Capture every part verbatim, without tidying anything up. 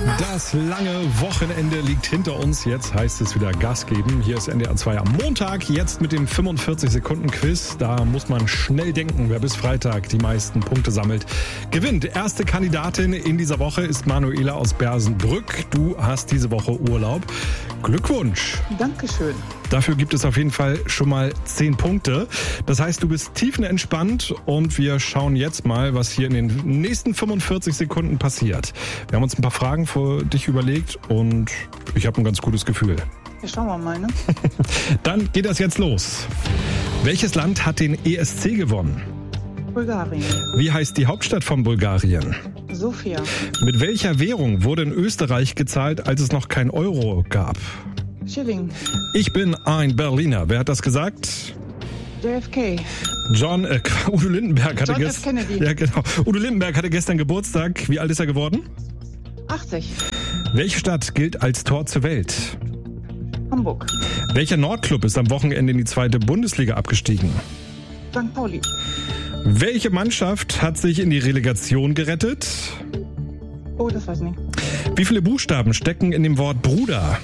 Das lange Wochenende liegt hinter uns. Jetzt heißt es wieder Gas geben. Hier ist N D R zwei am Montag. Jetzt mit dem fünfundvierzig-Sekunden-Quiz. Da muss man schnell denken, wer bis Freitag die meisten Punkte sammelt, gewinnt. Erste Kandidatin in dieser Woche ist Manuela aus Bersenbrück. Du hast diese Woche Urlaub. Glückwunsch. Dankeschön. Dafür gibt es auf jeden Fall schon mal zehn Punkte. Das heißt, du bist tiefenentspannt und wir schauen jetzt mal, was hier in den nächsten fünfundvierzig Sekunden passiert. Wir haben uns ein paar Fragen für dich überlegt und ich habe ein ganz gutes Gefühl. Ja, schauen wir mal, ne? Dann geht das jetzt los. Welches Land hat den E S C gewonnen? Bulgarien. Wie heißt die Hauptstadt von Bulgarien? Sofia. Mit welcher Währung wurde in Österreich gezahlt, als es noch kein Euro gab? Schilling. Ich bin ein Berliner. Wer hat das gesagt? J F K. John, äh, Udo Lindenberg hatte John F. gestern. Kennedy. Ja, genau. Udo Lindenberg hatte gestern Geburtstag. Wie alt ist er geworden? achtzig. Welche Stadt gilt als Tor zur Welt? Hamburg. Welcher Nordclub ist am Wochenende in die zweite Bundesliga abgestiegen? Sankt Pauli. Welche Mannschaft hat sich in die Relegation gerettet? Oh, das weiß ich nicht. Wie viele Buchstaben stecken in dem Wort Bruder?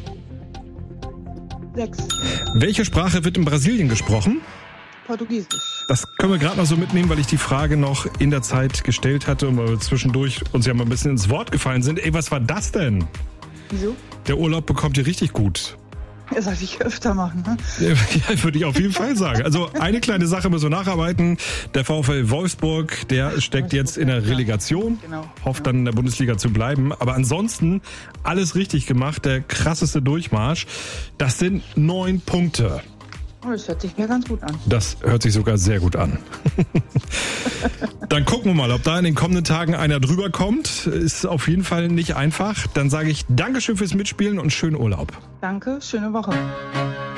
Sechs. Welche Sprache wird in Brasilien gesprochen? Portugiesisch. Das können wir gerade noch so mitnehmen, weil ich die Frage noch in der Zeit gestellt hatte und weil wir zwischendurch uns ja mal ein bisschen ins Wort gefallen sind. Ey, was war das denn? Wieso? Der Urlaub bekommt ihr richtig gut. Das sollte ich öfter machen, ne? Ja, würde ich auf jeden Fall sagen. Also eine kleine Sache müssen wir nacharbeiten. Der VfL Wolfsburg, der steckt jetzt in der Relegation, Genau. hofft dann in der Bundesliga zu bleiben. Aber ansonsten alles richtig gemacht, der krasseste Durchmarsch. Das sind neun Punkte. Oh, das hört sich mir ganz gut an. Das hört sich sogar sehr gut an. Dann gucken wir mal, ob da in den kommenden Tagen einer drüber kommt. Ist auf jeden Fall nicht einfach. Dann sage ich Dankeschön fürs Mitspielen und schönen Urlaub. Danke, schöne Woche.